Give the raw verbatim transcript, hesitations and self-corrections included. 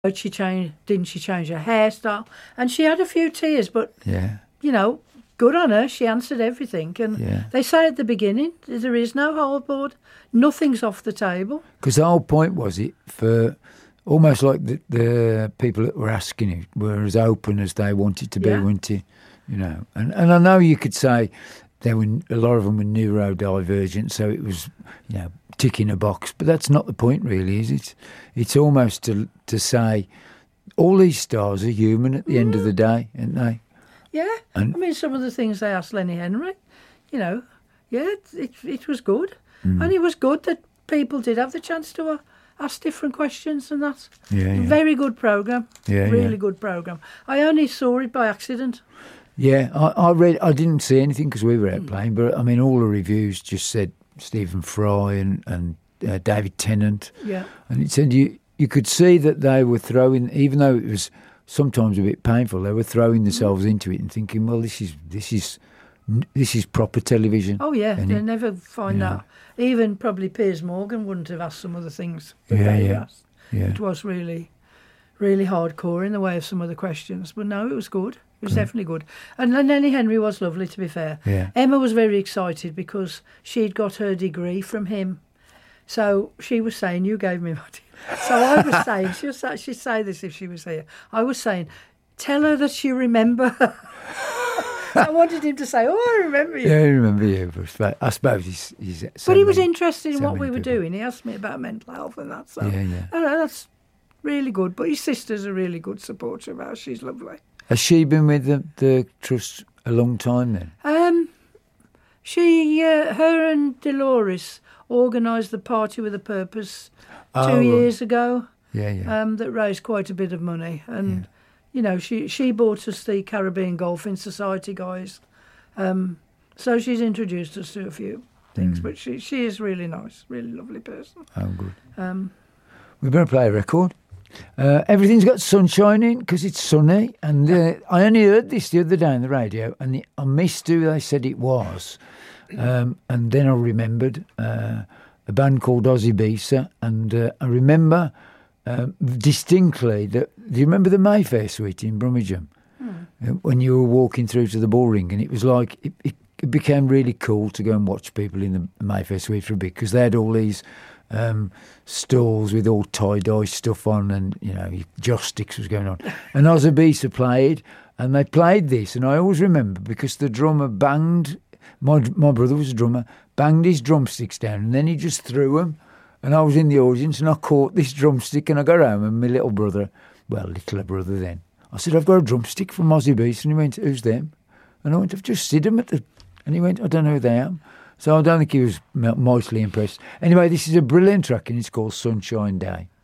But she changed, didn't she change her hairstyle? And she had a few tears, but, Yeah. you know, good on her. She answered everything. And Yeah. they say at the beginning, there is no hold board. Nothing's off the table. Because the whole point was it for almost like the, the people that were asking it were as open as they wanted to be, Yeah. weren't they? You know, and, and I know you could say there were a lot of them were neurodivergent, so it was, you know, ticking a box. But that's not the point, really, is it? It's almost to to say all these stars are human at the end of the day, aren't they? Yeah. And- I mean, some of the things they asked Lenny Henry, you know, yeah, it, it, it was good. Mm. And it was good that people did have the chance to uh, ask different questions and that. Yeah, yeah. Very good programme. Yeah, really yeah. good programme. I only saw it by accident. Yeah, I, I read. I didn't see anything because we were out playing, but I mean, all the reviews just said Stephen Fry and and uh, David Tennant. Yeah. And it said you you could see that they were throwing, even though it was sometimes a bit painful, they were throwing themselves into it and thinking, well, this is this is this is proper television. Oh, yeah, And they it- never find yeah. that. Even probably Piers Morgan wouldn't have asked some of the things that Yeah, they yeah, asked. yeah. It was really, really hardcore in the way of some of the questions. But no, it was good. It was definitely good. And Lenny Henry was lovely, to be fair. Yeah. Emma was very excited because she'd got her degree from him. So she was saying, you gave me my degree. So I was saying, she'll say, she'd say this if she was here. I was saying, tell her that you remember. I wanted him to say, oh, I remember you. Yeah, I remember you. But I suppose he's. he's so But he was many- interested in so what we many were people. doing. He asked me about mental health and that. So Yeah, yeah. I know, that's really good. But his sister's a really good supporter of ours. She's lovely. Has she been with the, the trust a long time then? Um, she, uh, her and Dolores organised the Party with a Purpose Oh, two right. years ago. Yeah, yeah. Um, that raised quite a bit of money, and you know, she she bought us the Caribbean Golfing Society guys. Um, so she's introduced us to a few things, Mm. but she she is really nice, really lovely person. Oh, good. Um, We're going to play a record. Uh, everything's got sunshine in because it's sunny. And uh, I only heard this the other day on the radio, and the, I missed who they said it was. Um, and then I remembered uh, a band called Ozzy Bisa. And uh, I remember um, distinctly that. Do you remember the Mayfair Suite in Brummagem? Uh, when you were walking through to the ball ring, and it was like it, it, it became really cool to go and watch people in the Mayfair Suite for a bit because they had all these um, stalls with all tie-dye stuff on, and you know, joss sticks was going on. And Ozabisa played, and they played this, and I always remember because the drummer banged. My my brother was a drummer, banged his drumsticks down, and then he just threw them. And I was in the audience, and I caught this drumstick, and I got home, and my little brother, well, littler brother then, I said, I've got a drumstick from Ozzy Beast. And he went, who's them? And I went, I've just seen them at the... And he went, I don't know who they are. So I don't think he was mostly impressed. Anyway, this is a brilliant track, and it's called Sunshine Day.